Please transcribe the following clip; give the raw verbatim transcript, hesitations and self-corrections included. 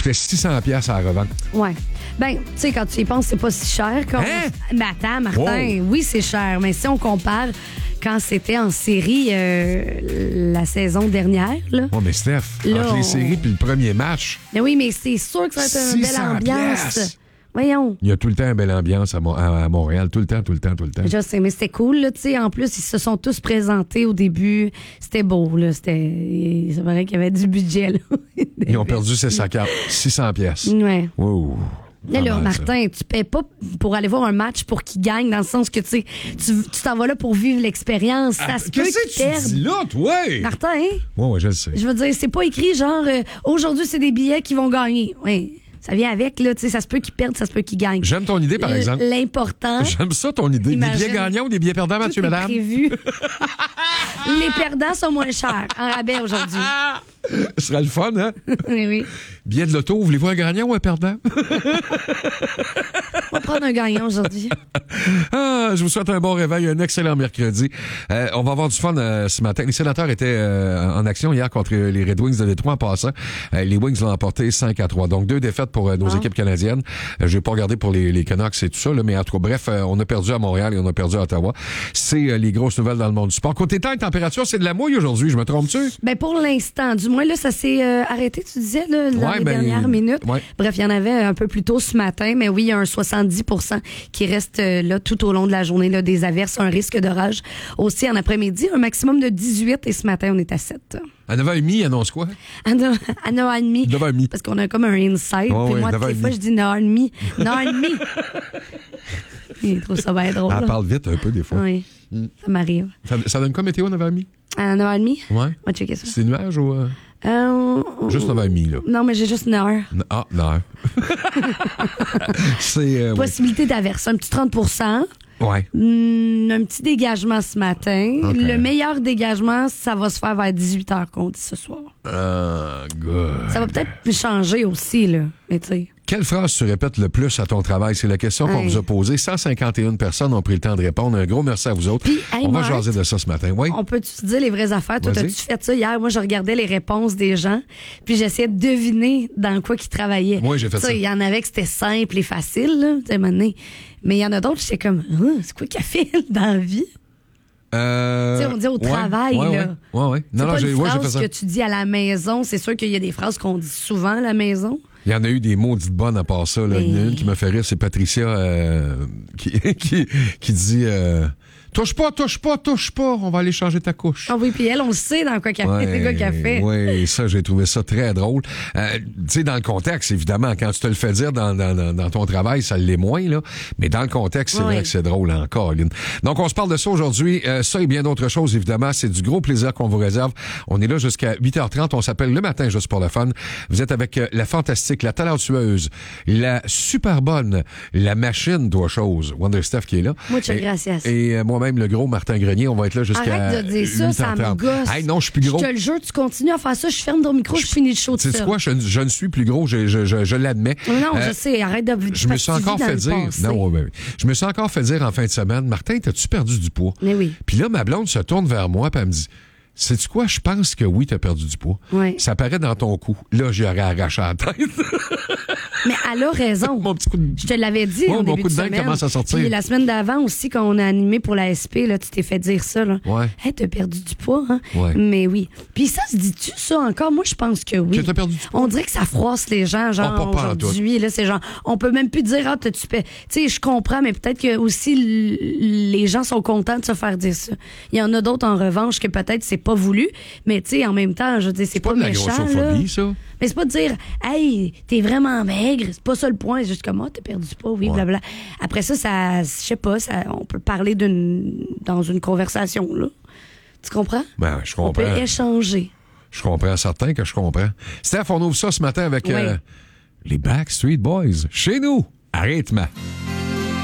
coûtait six cents dollars à la revente. Ouais. Ben, tu sais, quand tu y penses, c'est pas si cher. Quand Hein? on... Ben, attends, Martin, wow. Oui, c'est cher. Mais si on compare quand c'était en série euh, la saison dernière, là. Oh, mais Steph, là, entre les on... séries puis le premier match. Mais oui, mais c'est sûr que ça va être une belle ambiance. Pièces. Voyons. Il y a tout le temps une belle ambiance à, Mo- à Montréal. Tout le temps, tout le temps, tout le temps. Je sais, mais c'était cool, là, tu sais. En plus, ils se sont tous présentés au début. C'était beau, là. C'était... C'est vrai qu'il y avait du budget, là. Ils ont perdu ces sacs six cents pièces. Ouais. Wow. Là, là, mal, Martin, ça. tu paies pas pour aller voir un match pour qu'il gagne, dans le sens que, tu sais, tu tu t'en vas là pour vivre l'expérience. Ça Ah, se peut qu'est-ce qu'ils que tu dis là, toi? Martin, hein? Ouais, ouais, je le sais. Je veux dire, c'est pas écrit genre, euh, aujourd'hui, c'est des billets qui vont gagner. Oui. Ça vient avec, là, tu sais, ça se peut qu'ils perdent, ça se peut qu'ils gagnent. J'aime ton idée, par exemple. L'important. J'aime ça, ton idée. Imagine, des billets gagnants ou des billets perdants, Mathieu, tout est madame? prévu. Les perdants sont moins chers. En rabais aujourd'hui. Ce sera le fun, hein? Oui, oui. Billet de loto, voulez-vous un gagnant ou un perdant? On va prendre un gagnant aujourd'hui. Ah, je vous souhaite un bon réveil, un excellent mercredi. Euh, on va avoir du fun euh, ce matin. Les sénateurs étaient euh, en action hier contre les Red Wings de Détroit en passant. Euh, les Wings l'ont emporté cinq à trois. Donc, deux défaites pour euh, nos ah. équipes canadiennes. Euh, je vais pas regarder pour les, les Canucks et tout ça, là, mais en tout cas, bref, euh, on a perdu à Montréal et on a perdu à Ottawa. C'est euh, les grosses nouvelles dans le monde du sport. Côté temps et température, c'est de la mouille aujourd'hui, je me trompe-tu? Ben pour l'instant, du moins, là, ça s'est euh, arrêté, tu disais, là, dans ouais, les ben, dernières minutes. Ouais. Bref, il y en avait un peu plus tôt ce matin, mais oui, il y a un soixante-dix pour cent qui reste euh, là tout au long de la journée, là, des averses, un risque d'orage aussi en après-midi, un maximum de dix-huit, et ce matin, on est à sept. À neuf heures trente, il annonce quoi? À neuf heures trente. neuf heures trente. Parce qu'on a comme un inside, oh, puis oui, moi, toutes les fois, je dis neuf heures trente. neuf heures trente. Il trouve ça bien drôle. Elle là. parle vite un peu, des fois. Oui, mm. ça m'arrive. Ça, ça donne quoi, météo, neuf heures trente? À neuf heures trente? Ouais. On va checker ça. C'est nuage ou... Euh... Euh, juste neuf heures trente, là. Non, mais j'ai juste une heure. Ah, non. C'est... Euh, Possibilité ouais. d'averse, un petit trente pour cent. Ouais. Mmh, un petit dégagement ce matin. Okay. Le meilleur dégagement, ça va se faire vers dix-huit heures qu'on dit ce soir. Uh, good. Ça va peut-être changer aussi, là. Mais tu sais. Quelle phrase tu répètes le plus à ton travail? C'est la question qu'on hey. vous a posée. cent cinquante et une personnes ont pris le temps de répondre. Un gros merci à vous autres. Puis, hey, on va Marc, jaser de ça ce matin. Oui? On peut-tu se dire les vraies affaires? Toi, Vas-y. as-tu fait ça hier? Moi, je regardais les réponses des gens, puis j'essayais de deviner dans quoi ils travaillaient. Moi, j'ai fait T'sais, ça. Il y en avait que c'était simple et facile, là, t'sais, maintenant. Mais il y en a d'autres, j'étais comme, ah, c'est quoi qu'elle fait dans la vie? Euh, T'sais, on dit au ouais, travail, ouais, là. Ouais, ouais. ouais. C'est Non, non, pas j'ai, une ouais, j'ai fait phrase ça. que tu dis à la maison. C'est sûr qu'il y a des phrases qu'on dit souvent à la maison. Il y en a eu des maudites bonnes à part ça. Là. Mais... Il y en a une qui m'a fait rire, c'est Patricia euh, qui, qui, qui dit euh, touche pas, touche pas, touche pas, on va aller changer ta couche. Ah oui, puis elle, on le sait dans quoi qu'elle fait, c'est quoi qu'elle fait. Oui, ça, j'ai trouvé ça très drôle. Euh, tu sais, dans le contexte, évidemment, quand tu te le fais dire dans, dans, dans ton travail, ça l'est moins, là. Mais dans le contexte, c'est oui. vrai que c'est drôle encore, Lynn. Donc, on se parle de ça aujourd'hui. Euh, ça et bien d'autres choses, évidemment. C'est du gros plaisir qu'on vous réserve. On est là jusqu'à huit heures trente. On s'appelle Le Matin, juste pour le fun. Vous êtes avec euh, la fantastique, la talentueuse, la super bonne, la machine, toi, chose. Wonder Steph qui est là. Muchas et, gracias. Et euh, moi-même, le gros Martin Grenier. On va être là jusqu'à Arrête de dire ça, ça me gosse. Hey, non, je suis plus gros. Je te le jure, tu continues à faire ça, je ferme ton micro, je, je finis le show de ça. Tu sais quoi, je, je ne suis plus gros, je, je, je, je l'admets. Non, non euh, je sais, arrête de... Je me suis encore fait dire... Non, ouais, ouais. Je me suis encore fait dire en fin de semaine, Martin, t'as-tu perdu du poids? Mais oui. Puis là, ma blonde se tourne vers moi et elle me dit, sais-tu quoi, je pense que oui, t'as perdu du poids. Oui. Ça paraît dans ton cou. Là, j'aurais arraché la tête. Mais elle a raison. Mon petit coup de... Je te l'avais dit oh, au mon début coup de de dingue semaine. commence à sortir. Puis la semaine d'avant aussi, quand on a animé pour la S P, là, tu t'es fait dire ça. Là. Ouais. Hey, t'as perdu du poids, hein? Ouais. Mais oui. Puis ça, se dit-tu ça encore? Moi, je pense que oui. Que t'as perdu du poids? On dirait que ça froisse les gens, genre, oh, pas aujourd'hui. Là, c'est genre, on peut même plus dire, ah, t'as-tu perdu. Tu sais, je comprends, mais peut-être que aussi, l- les gens sont contents de se faire dire ça. Il y en a d'autres, en revanche, que peut-être c'est pas voulu, mais tu sais, en même temps, je veux dire, c'est, c'est pas, pas de la méchant. grossophobie, là. ça? Mais c'est pas de dire, hey, t'es vraiment maigre, c'est pas ça le point, c'est juste comme, oh, t'as perdu pas, oui, ouais. blabla. Après ça, ça, je sais pas, ça, on peut parler d'une, dans une conversation, là. Tu comprends? Ben, je comprends. On peut échanger. Je comprends, certain que je comprends. Steph, on ouvre ça ce matin avec oui. euh, les Backstreet Boys. Chez nous, à rythme.